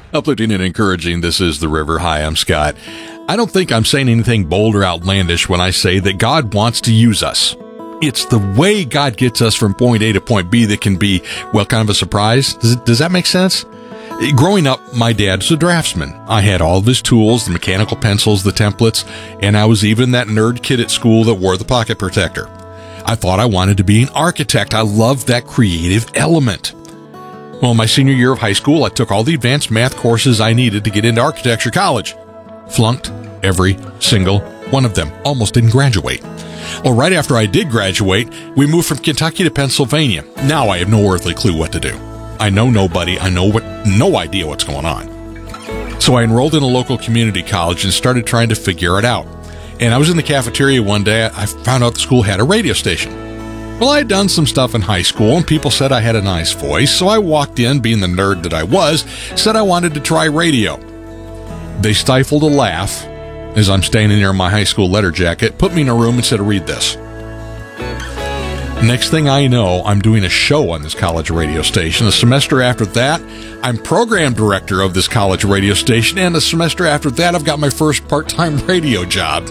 Uplifting and encouraging, this is The River. Hi, I'm Scott. I don't think I'm saying anything bold or outlandish when I say that God wants to use us. It's the way God gets us from point A to point B that can be, well, kind of a surprise. Does that make sense? Growing up, my dad was a draftsman. I had all of his tools, the mechanical pencils, the templates, and I was even that nerd kid at school that wore the pocket protector. I thought I wanted to be an architect. I loved that creative element. Well, my senior year of high school, I took all the advanced math courses I needed to get into architecture college. Flunked every single one of them. Almost didn't graduate. Well, right after I did graduate, we moved from Kentucky to Pennsylvania. Now I have no earthly clue what to do. I know nobody. I know no idea what's going on. So I enrolled in a local community college and started trying to figure it out. And I was in the cafeteria one day. I found out the school had a radio station. Well, I had done some stuff in high school, and people said I had a nice voice, so I walked in, being the nerd that I was, said I wanted to try radio. They stifled a laugh as I'm standing there in my high school letter jacket, put me in a room and said, read this. Next thing I know, I'm doing a show on this college radio station. The semester after that, I'm program director of this college radio station, and the semester after that, I've got my first part-time radio job.